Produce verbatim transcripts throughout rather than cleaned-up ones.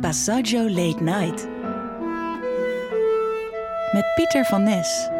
Passaggio Late Night. Met Pieter van Nes.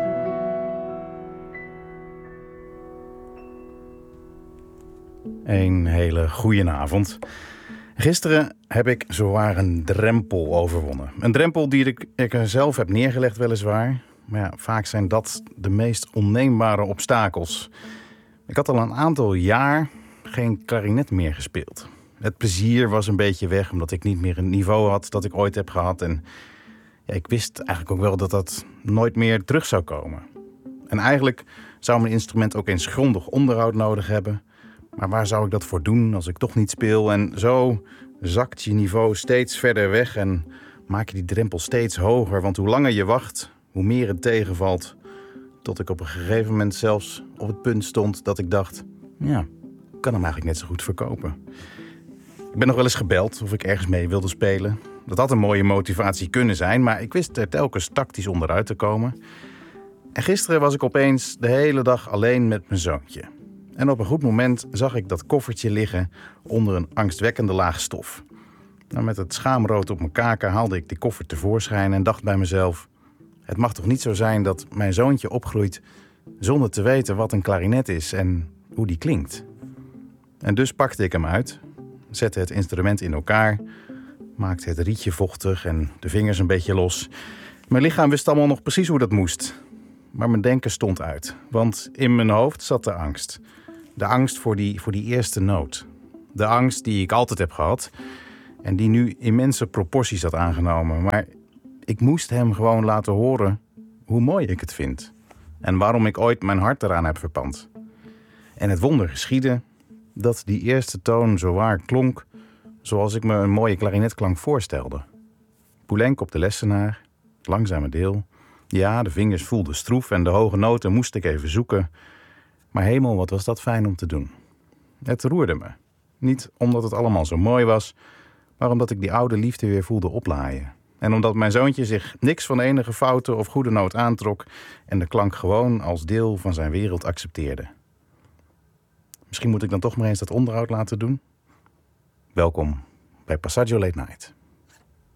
Een hele goeie avond. Gisteren heb ik zowaar een drempel overwonnen. Een drempel die ik, ik er zelf heb neergelegd weliswaar. Maar ja, vaak zijn dat de meest onneembare obstakels. Ik had al een aantal jaar geen klarinet meer gespeeld. Het plezier was een beetje weg, omdat ik niet meer het niveau had dat ik ooit heb gehad. En ja, ik wist eigenlijk ook wel dat dat nooit meer terug zou komen. En eigenlijk zou mijn instrument ook eens grondig onderhoud nodig hebben. Maar waar zou ik dat voor doen als ik toch niet speel? En zo zakt je niveau steeds verder weg en maak je die drempel steeds hoger. Want hoe langer je wacht, hoe meer het tegenvalt. Tot ik op een gegeven moment zelfs op het punt stond dat ik dacht... ja, ik kan hem eigenlijk net zo goed verkopen. Ik ben nog wel eens gebeld of ik ergens mee wilde spelen. Dat had een mooie motivatie kunnen zijn, maar ik wist er telkens tactisch onderuit te komen. En gisteren was ik opeens de hele dag alleen met mijn zoontje. En op een goed moment zag ik dat koffertje liggen onder een angstwekkende laag stof. Nou, met het schaamrood op mijn kaken haalde ik die koffer tevoorschijn en dacht bij mezelf... het mag toch niet zo zijn dat mijn zoontje opgroeit zonder te weten wat een klarinet is en hoe die klinkt. En dus pakte ik hem uit, zette het instrument in elkaar, maakte het rietje vochtig en de vingers een beetje los. Mijn lichaam wist allemaal nog precies hoe dat moest. Maar mijn denken stond uit, want in mijn hoofd zat de angst. De angst voor die, voor die eerste noot. De angst die ik altijd heb gehad en die nu immense proporties had aangenomen. Maar ik moest hem gewoon laten horen hoe mooi ik het vind. En waarom ik ooit mijn hart eraan heb verpand. En het wonder geschiedde dat die eerste toon zowaar klonk zoals ik me een mooie klarinetklank voorstelde. Poulenc op de lessenaar, het langzame deel. Ja, de vingers voelden stroef en de hoge noten moest ik even zoeken. Maar hemel, wat was dat fijn om te doen. Het roerde me. Niet omdat het allemaal zo mooi was, maar omdat ik die oude liefde weer voelde oplaaien. En omdat mijn zoontje zich niks van enige fouten of goede noot aantrok en de klank gewoon als deel van zijn wereld accepteerde. Misschien moet ik dan toch maar eens dat onderhoud laten doen? Welkom bij Passaggio Late Night.